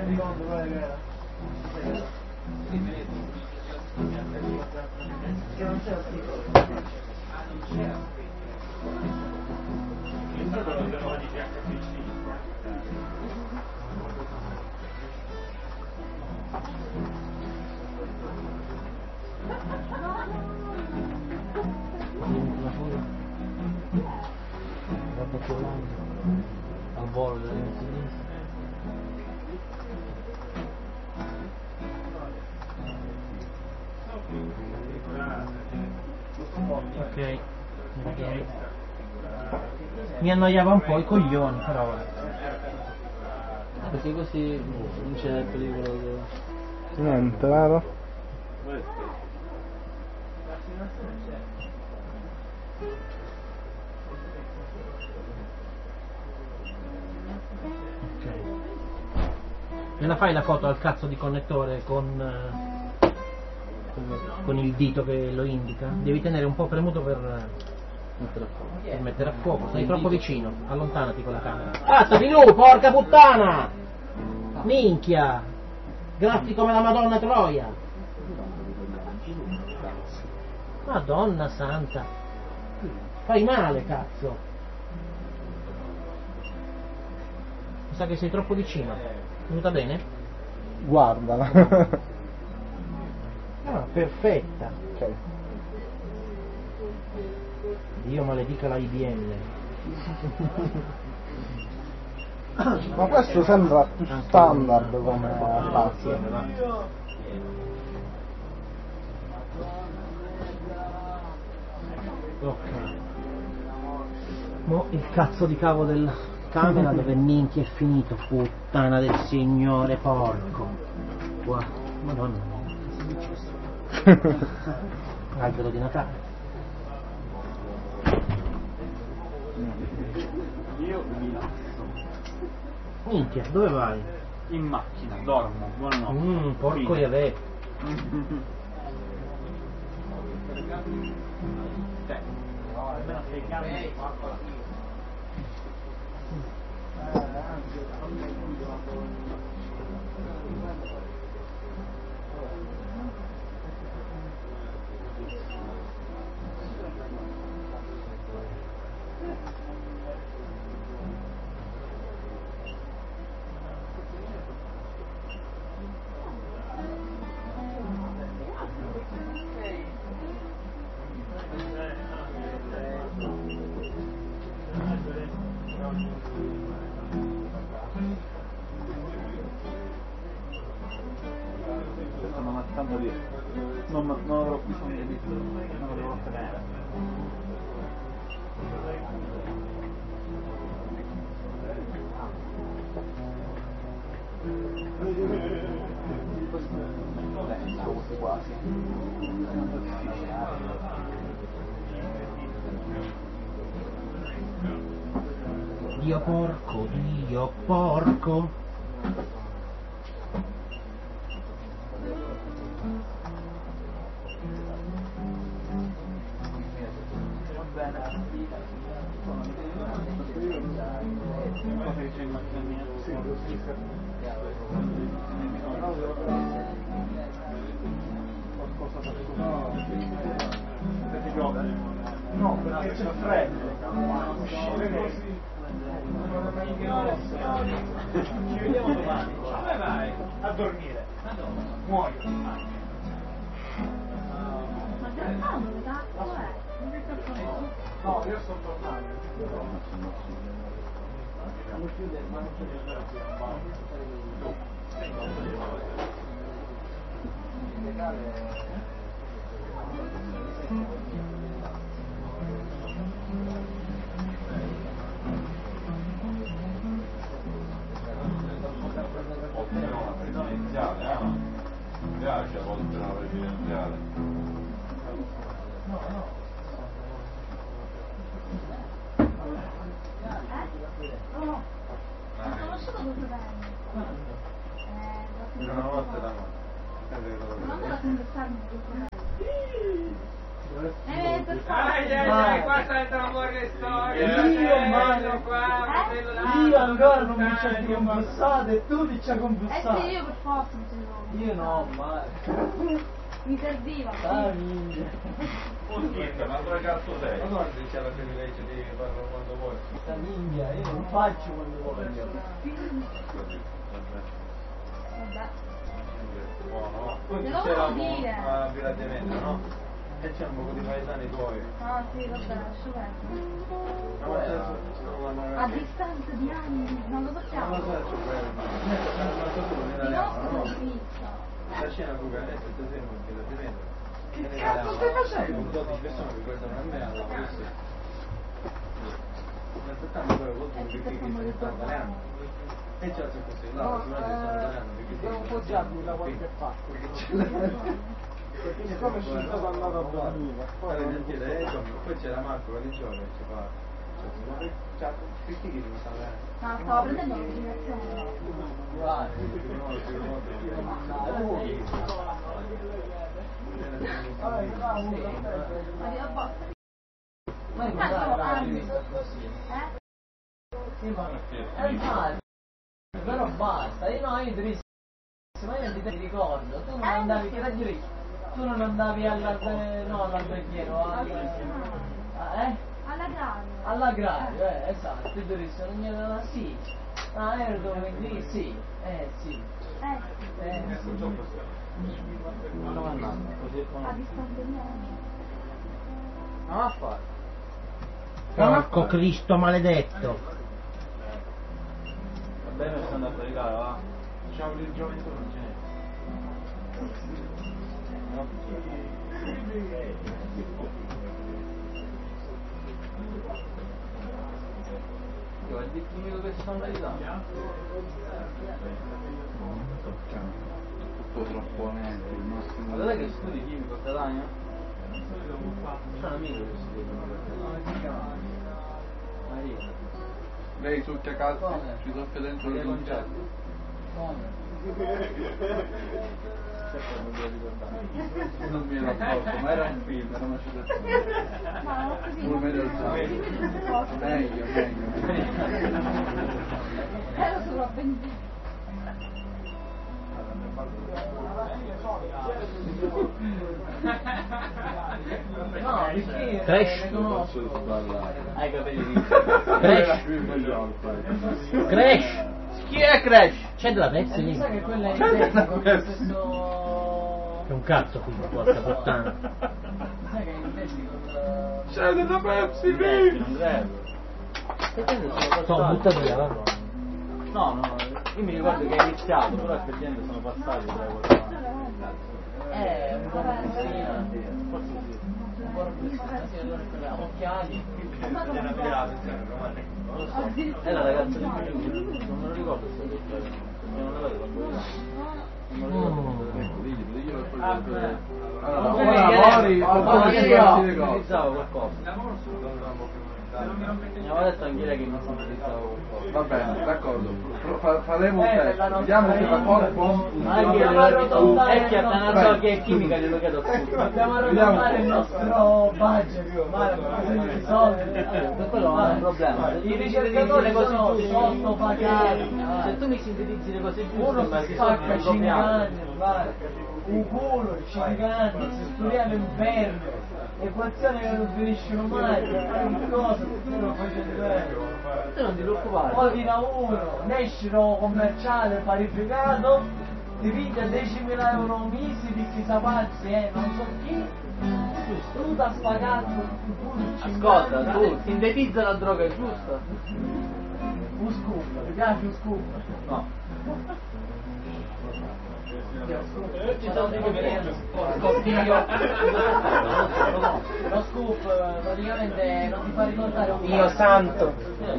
al volo della sinistra. Ok, mi annoiava un po' i coglioni, però perché così non c'è il pericolo che... Niente, vero? Ok. Me la fai la foto al cazzo di connettore con il dito che lo indica? Devi tenere un po' premuto per mettere a fuoco, sei troppo vicino, allontanati con la camera. Passati lu, porca puttana! Minchia! Graffi come la Madonna Troia! Madonna santa! Fai male, cazzo! Mi sa che sei troppo vicino. Venuta bene? Guardala. Ah, perfetta! Ok. Dio maledica la IBM. Ma questo sembra standard come tasto. Ok. Mo il cazzo di cavo della camera dove minchia è finito, puttana del signore porco. Qua, madonna, che è successo? Albero di Natale. Io mi lasso. Minchia, dove vai? In macchina, dormo, buonanotte. Porco Yahweh. Almeno 6 cambi. Stanno ammazzando lì. Non avrò bisogno di questo, non lo devo tenere. Quasi. Dio porco, Dio porco. Cosa dice in macchina mia? No, perché c'è freddo. Ci vediamo domani. Dove vai? A dormire. Muoio. Ma già comodo, cazzo è? No, io sto tornando. Mi piace a volte la presidenziale. Ho conosciuto molto bene. Una volta da me. Non andare a conversarmi molto bene. Per forza. Qua sentono fuori le storie. Io ancora non mi ci ho compussato e tu ti ci hai compussato. Sì, io per forza mi sono. Io no, ma... Mi serviva. Ah, minchia. Scherzo, ma dove cazzo sei? Ma guarda, c'è la privilegio di farlo quando vuoi. Sta minchia, io non faccio quando voglio. Vabbè. Buono. Poi Te lo c'era volevo dire. a Villa di Venezia, no? E c'è un po' di paesani tuoi. Ah sì, vabbè, lascio perdere. No, A distanza di anni, non lo sappiamo. non lo so, c'è quello. Di nostro sono Svizzera. La scena con Canessa e te non Villa di Venezia. Che cazzo stai facendo? 12 persone che guardano a me alla polizia. Nel frattempo poi ho avuto un perché sono italiano. E già se fosse là, sicuramente sono italiano perché Devo poggiarmi da qualche parte. Siccome ci sono andato a dormire, poi c'era Marco Valigione che ci fa. Cioè, perché che mi sta bene? No, stavo prendendo la comunicazione. Arriva a botta. Però basta, io no, io ti ti ricordo, tu non andavi, che ragione? Tu non andavi all'alberghiero, Alla grande. all'agrario, esatto, tu dovresti non sì, ero dove quindi sì, sì. A distanza di anni. Non a fare. Porco Cristo maledetto! Va bene, sto andando a predicare, va. Diciamo che il gioventù non ce n'è. No? Io ho detto l'unico che sono andato. Tutto troppo onesto, il massimo. Ma dov'è che studi chimico a Catania? C'è un amico che studia. Maria. Lei succhia calci, ci soffia dentro il concerto. Certo non me lo ricordavo. Non mi ero accorto, ma era un film, era una citazione. Ma non ho capito. Full Metal Jacket. Meglio. Ero solo benzina. No, perché Crash. Non posso sballare. Hai i capelli ricci. Crash! Chi è Crash? C'è della Pepsi mi lì? sa che quella è C'è identica della con lo Pepsi. stesso... È un cazzo qui, porca puttana. Mi sa che è identico con... C'è della Pepsi Non lì! credo. Sto buttato via, va. No, io mi ricordo che è iniziato, però effettivamente sono passati 3 ore avanti. un po' robussina. Forse sì. Un po' robussina, sì, allora quella, occhiali. Non lo so. È la ragazza di Più, non me lo ricordo se l'ho detto. Non me lo ricordo. Non me lo ricordo. Diglielo e poi Ah, vedete. beh. Allora, Ok, lavori, io Utilizzavo qualcosa. Mi aveva detto anche lei che non si utilizzava qualcosa. Va bene, d'accordo. Faremo un per test. la nostra Vediamo se la vita. corpo. Anche è che appena so che è chimica glielo chiedo subito. Dobbiamo arrotondare il nostro budget, guarda, i soldi. Per quello non è un problema. Se tu I mi ricercatori sintetizzi le cose sono giuste, sottopagati. se tu mi sintetizzi le cose Uno giuste, ma si che spacca sono 5 copiato. anni, guarda, un culo, 5 anni, si studiano inferno, equazioni che non finiscono mai, che cosa, tu non fai bene. Te non ti preoccupare. Ordina uno, escino commerciale parificato, ti piglia 10.000 euro mesi di chissà pazzi, non so chi, tu da spagato il culo 5 Ascolta, anni. tu sintetizza la droga giusta? Un scoop, ti piace un scoop? No. Ci sono dei lo scoop praticamente non ti fa ricordare un Dio santo.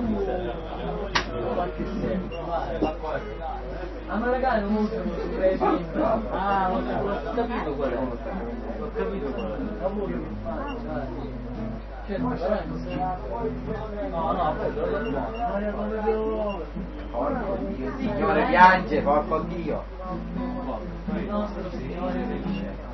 a me regalo un ultimo su Facebook. Ah, ho capito qual è. Ho capito qual è. Lavoro che fai, dai. Certo, veramente. No, non è proprio. Porco Dio, il Signore piange, porco Dio. Il nostro Signore felice.